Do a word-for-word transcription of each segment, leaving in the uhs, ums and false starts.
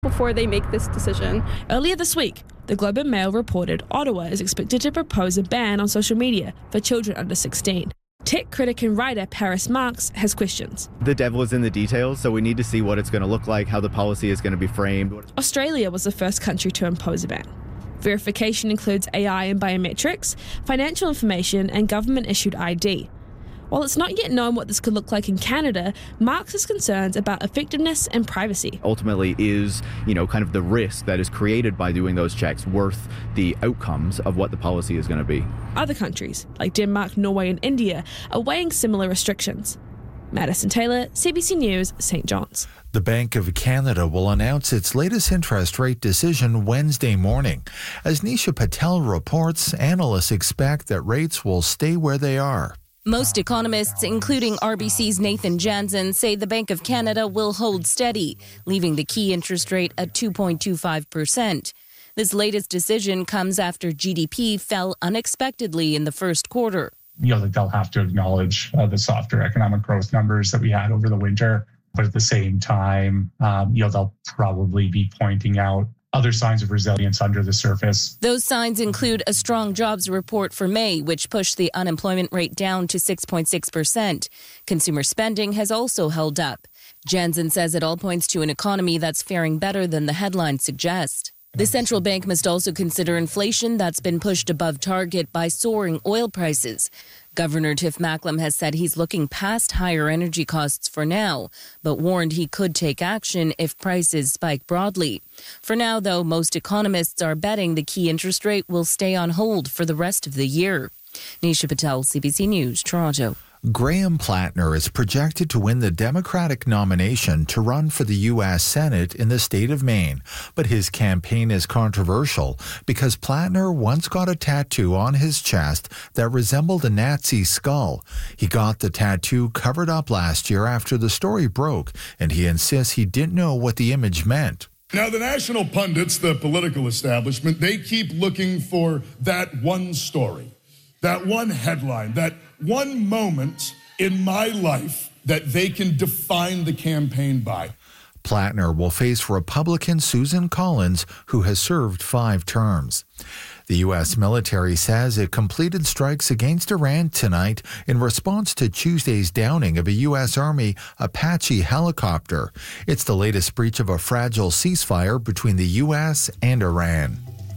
before they make this decision. Earlier this week, the Globe and Mail reported Ottawa is expected to propose a ban on social media for children under sixteen. Tech critic and writer Paris Marx has questions. The devil is in the details, so we need to see what it's going to look like, how the policy is going to be framed. Australia was the first country to impose a ban. Verification includes A I and biometrics, financial information, and government-issued I D. While it's not yet known what this could look like in Canada, Marx has concerns about effectiveness and privacy. Ultimately, is, you know, kind of the risk that is created by doing those checks worth the outcomes of what the policy is going to be? Other countries, like Denmark, Norway, and India, are weighing similar restrictions. Madison Taylor, C B C News, Saint John's. The Bank of Canada will announce its latest interest rate decision Wednesday morning. As Nisha Patel reports, analysts expect that rates will stay where they are. Most economists, including R B C's Nathan Jansen, say the Bank of Canada will hold steady, leaving the key interest rate at two point two five percent. This latest decision comes after G D P fell unexpectedly in the first quarter. You know, they'll have to acknowledge uh, the softer economic growth numbers that we had over the winter. But at the same time, um, you know, they'll probably be pointing out other signs of resilience under the surface. Those signs include a strong jobs report for May, which pushed the unemployment rate down to six point six percent. Consumer spending has also held up. Jansen says it all points to an economy that's faring better than the headlines suggest. The central bank must also consider inflation that's been pushed above target by soaring oil prices. Governor Tiff Macklem has said he's looking past higher energy costs for now, but warned he could take action if prices spike broadly. For now, though, most economists are betting the key interest rate will stay on hold for the rest of the year. Nisha Patel, C B C News, Toronto. Graham Plattner is projected to win the Democratic nomination to run for the U S Senate in the state of Maine. But his campaign is controversial because Plattner once got a tattoo on his chest that resembled a Nazi skull. He got the tattoo covered up last year after the story broke, and he insists he didn't know what the image meant. Now, the national pundits, the political establishment, they keep looking for that one story, that one headline, that one moment in my life that they can define the campaign by. Plattner will face Republican Susan Collins, who has served five terms. The U S military says it completed strikes against Iran tonight in response to Tuesday's downing of a U S Army Apache helicopter. It's the latest breach of a fragile ceasefire between the U S and Iran.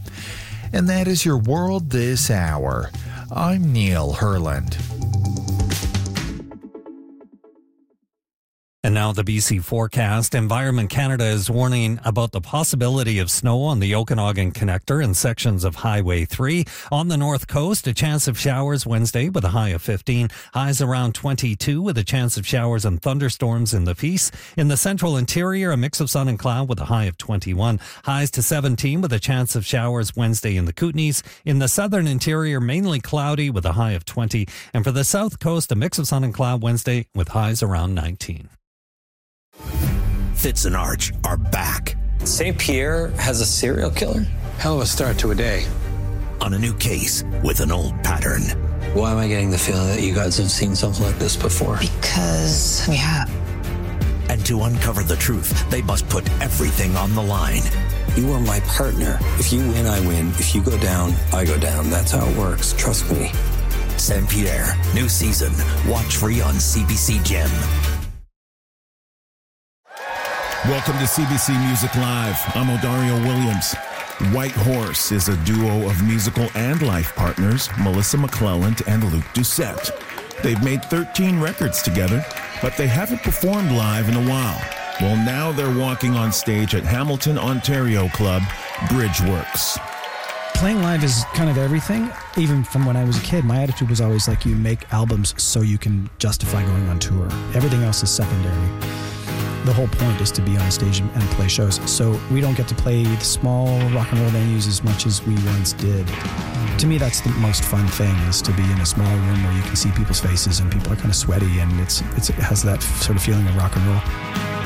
And that is your world this hour. I'm Neil Herland. And now the B C forecast. Environment Canada is warning about the possibility of snow on the Okanagan Connector and sections of Highway three. On the north coast, a chance of showers Wednesday with a high of fifteen. Highs around twenty-two with a chance of showers and thunderstorms in the Peace. In the central interior, a mix of sun and cloud with a high of twenty-one. Highs to seventeen with a chance of showers Wednesday in the Kootenays. In the southern interior, mainly cloudy with a high of twenty. And for the south coast, a mix of sun and cloud Wednesday with highs around nineteen. Fitz and Arch are back. Saint Pierre has a serial killer? Hell of a start to a day. On a new case with an old pattern. Why am I getting the feeling that you guys have seen something like this before? Because we have. And to uncover the truth, they must put everything on the line. You are my partner. If you win, I win. If you go down, I go down. That's how it works. Trust me. Saint Pierre, new season. Watch free on C B C Gem. Welcome to C B C Music Live. I'm Odario Williams. White Horse is a duo of musical and life partners, Melissa McClelland and Luke Doucette. They've made thirteen records together, but they haven't performed live in a while. Well, now they're walking on stage at Hamilton, Ontario club, Bridgeworks. Playing live is kind of everything. Even from when I was a kid, my attitude was always like, you make albums so you can justify going on tour. Everything else is secondary. The whole point is to be on stage and play shows. So we don't get to play the small rock and roll venues as much as we once did. To me, that's the most fun thing, is to be in a small room where you can see people's faces and people are kind of sweaty, and it's, it's it has that sort of feeling of rock and roll.